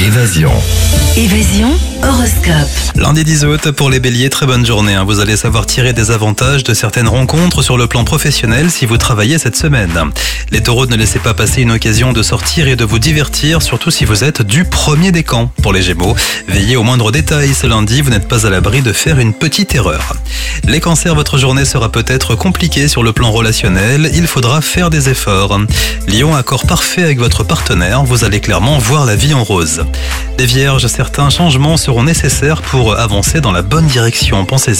Évasion. Évasion horoscope. Lundi 10 août, pour les béliers, très bonne journée. Vous allez savoir tirer des avantages de certaines rencontres sur le plan professionnel si vous travaillez cette semaine. Les taureaux, ne laissez pas passer une occasion de sortir et de vous divertir, surtout si vous êtes du premier décan. Pour les gémeaux, veillez au moindre détail. Ce lundi, vous n'êtes pas à l'abri de faire une petite erreur. Les cancers, votre journée sera peut-être compliquée sur le plan relationnel. Il faudra faire des efforts. Lion, accord parfait avec votre partenaire. Vous allez clairement voir la vie en rose. Les vierges, certains changements seront nécessaires pour avancer dans la bonne direction. Pensez-y.